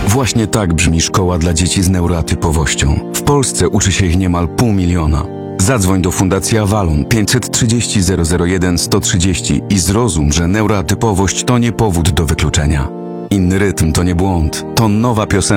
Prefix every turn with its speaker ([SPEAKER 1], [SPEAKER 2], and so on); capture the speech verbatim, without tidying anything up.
[SPEAKER 1] Właśnie tak brzmi szkoła dla dzieci z neuroatypowością. W Polsce uczy się ich niemal pół miliona. Zadzwoń do Fundacji Avalon pięćset trzydzieści zero zero jeden sto trzydzieści i zrozum, że neuroatypowość to nie powód do wykluczenia. Inny rytm to nie błąd, to nowa piosenka.